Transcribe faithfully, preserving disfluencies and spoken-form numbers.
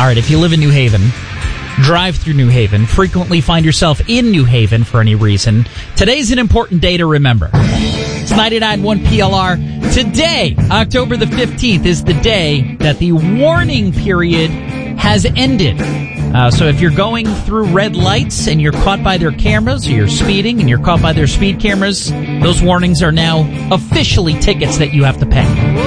All right, if you live in New Haven, drive through New Haven, frequently find yourself in New Haven for any reason, today's an important day to remember. It's ninety-nine point one P L R. Today, October the fifteenth, is the day that the warning period has ended. Uh, so if you're going through red lights and you're caught by their cameras, or you're speeding and you're caught by their speed cameras, those warnings are now officially tickets that you have to pay.